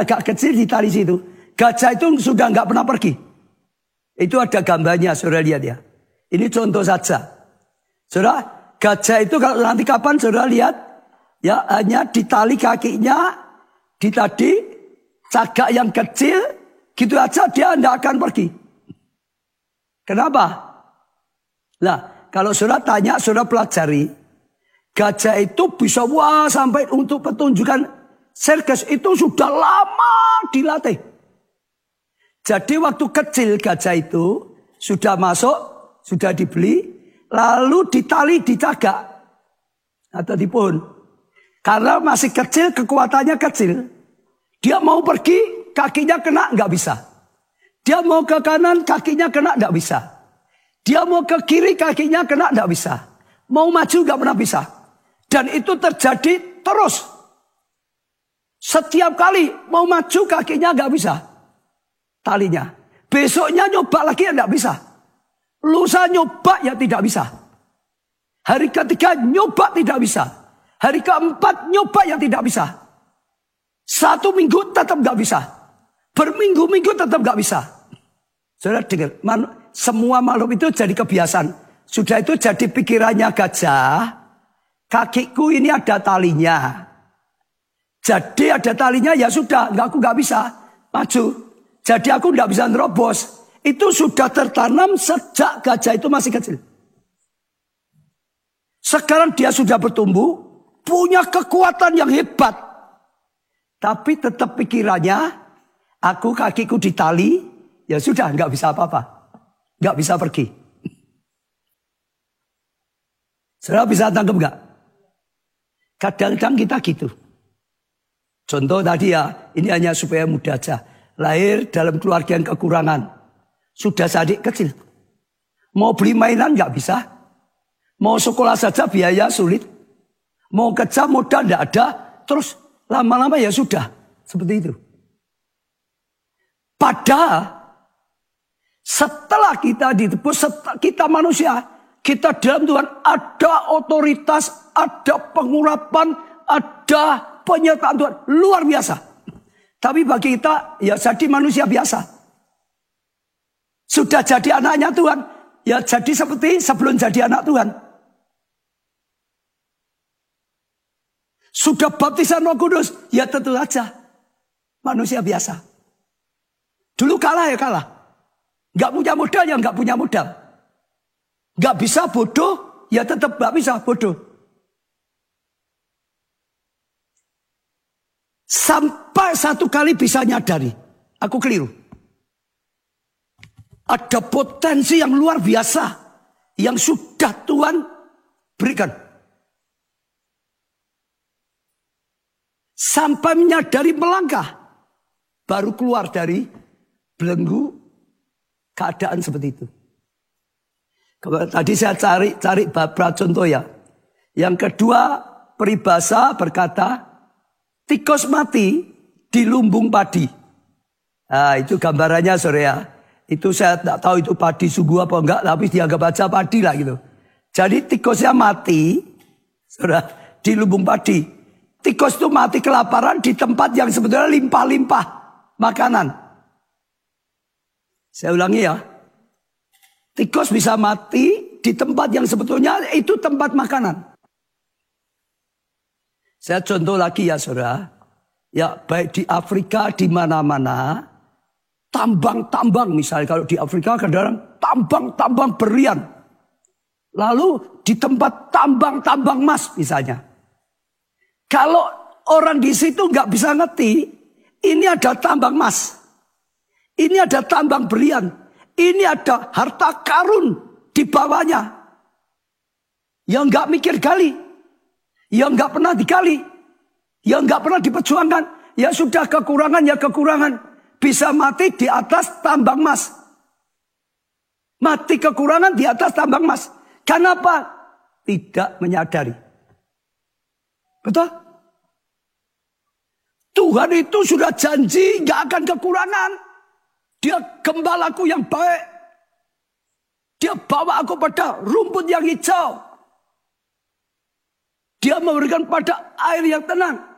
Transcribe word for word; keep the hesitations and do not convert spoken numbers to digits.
agak kecil di tali situ. Gajah itu sudah nggak pernah pergi. Itu ada gambarnya, saudara lihat ya. Ini contoh saja. Saudara, gajah itu kalau nanti kapan saudara lihat, ya hanya di tali kakinya, di tadi cagak yang kecil, gitu aja dia tidak akan pergi. Kenapa? Nah, kalau saudara tanya, saudara pelajari, gajah itu bisa wah sampai untuk pertunjukan sirkus itu sudah lama dilatih. Jadi waktu kecil gajah itu sudah masuk, sudah dibeli, lalu ditali di cagak atau di pohon. Karena masih kecil, kekuatannya kecil. Dia mau pergi, kakinya kena, nggak bisa. Dia mau ke kanan, kakinya kena, nggak bisa. Dia mau ke kiri, kakinya kena, nggak bisa. Mau maju, nggak pernah bisa. Dan itu terjadi terus. Setiap kali mau maju, kakinya nggak bisa. Talinya. Besoknya nyoba lagi, nggak bisa. Lusa nyoba, ya tidak bisa. Hari ketiga nyoba, tidak bisa. Hari keempat nyoba yang tidak bisa. Satu minggu tetap gak bisa. Berminggu-minggu tetap gak bisa. Saudara dengar, semua makhluk itu jadi kebiasaan. Sudah itu jadi pikirannya gajah. Kakiku ini ada talinya. Jadi ada talinya ya sudah, aku gak bisa maju. Jadi aku gak bisa nerobos. Itu sudah tertanam sejak gajah itu masih kecil. Sekarang dia sudah bertumbuh. Punya kekuatan yang hebat. Tapi tetap pikirannya, aku kakiku ditali, ya sudah nggak bisa apa-apa. Nggak bisa pergi. Saudara bisa tangkap nggak? Kadang-kadang kita gitu. Contoh tadi ya, ini hanya supaya mudah aja. Lahir dalam keluarga yang kekurangan. Sudah adik kecil. Mau beli mainan nggak bisa. Mau sekolah saja biaya sulit. Mau kerja modal tidak ada, terus lama-lama ya sudah. Seperti itu. Padahal setelah kita ditebus, kita manusia, kita dalam Tuhan ada otoritas, ada pengurapan, ada penyertaan Tuhan. Luar biasa. Tapi bagi kita, ya jadi manusia biasa. Sudah jadi anaknya Tuhan, ya jadi seperti sebelum jadi anak Tuhan. Sudah baptisan Roh Kudus, ya tentu saja manusia biasa. Dulu kalah ya kalah. Gak punya modal ya gak punya modal. Gak bisa bodoh, ya tetap gak bisa bodoh. Sampai satu kali bisa nyadari, aku keliru. Ada potensi yang luar biasa yang sudah Tuhan berikan. Sampai menyadari melangkah. Baru keluar dari belenggu keadaan seperti itu. Tadi saya cari cari beberapa contoh ya. Yang kedua, peribahasa berkata, tikus mati di lumbung padi. Nah, itu gambarannya sore ya. Itu saya tidak tahu itu padi sungguh apa enggak, tapi dianggap aja padi lah gitu. Jadi tikusnya mati, saudara, di lumbung padi. Tikus itu mati kelaparan di tempat yang sebetulnya limpah-limpah makanan. Saya ulangi ya. Tikus bisa mati di tempat yang sebetulnya itu tempat makanan. Saya contoh lagi ya saudara. Ya baik di Afrika di mana-mana. Tambang-tambang misalnya kalau di Afrika kadang tambang-tambang berlian. Lalu di tempat tambang-tambang emas misalnya. Kalau orang di situ nggak bisa ngerti, ini ada tambang emas, ini ada tambang berlian, ini ada harta karun di bawahnya, yang nggak mikir gali, yang nggak pernah digali, yang nggak pernah diperjuangkan, ya sudah kekurangan ya kekurangan, bisa mati di atas tambang emas, mati kekurangan di atas tambang emas. Kenapa? Tidak menyadari. Betul? Tuhan itu sudah janji gak akan kekurangan. Dia gembalaku yang baik. Dia bawa aku pada rumput yang hijau. Dia memberikan pada air yang tenang.